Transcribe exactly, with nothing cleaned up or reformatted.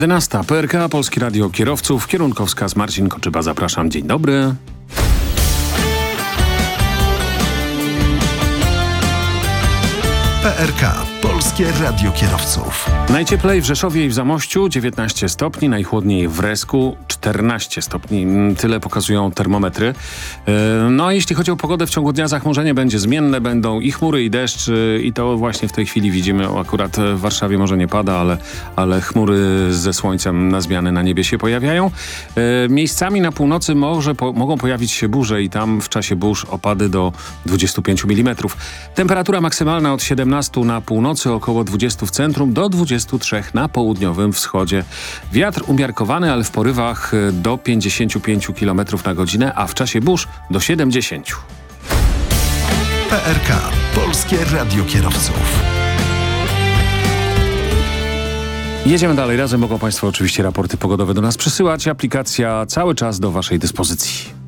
jedenasta. P R K, Polskie Radio Kierowców, kierunkowskaz Marcin Koczyba. Zapraszam, dzień dobry. P R K, Polskie Radio Kierowców. Najcieplej w Rzeszowie i w Zamościu dziewiętnaście stopni, najchłodniej w Resku czternaście stopni. Tyle pokazują termometry. No a jeśli chodzi o pogodę, w ciągu dnia zachmurzenie będzie zmienne, będą i chmury, i deszcz, i to właśnie w tej chwili widzimy. Akurat w Warszawie może nie pada, ale, ale chmury ze słońcem na zmiany na niebie się pojawiają. Miejscami na północy może, po, mogą pojawić się burze i tam w czasie burz opady do dwudziestu pięciu milimetrów. Temperatura maksymalna od siedemnastu na północy, około dwudziestu w centrum, do dwudziestu trzech na południowym wschodzie. Wiatr umiarkowany, ale w porywach do pięćdziesięciu pięciu kilometrów na godzinę, a w czasie burz do siedemdziesięciu. P R K, Polskie Radio Kierowców. Jedziemy dalej. Razem mogą Państwo oczywiście raporty pogodowe do nas przysyłać. Aplikacja cały czas do Waszej dyspozycji.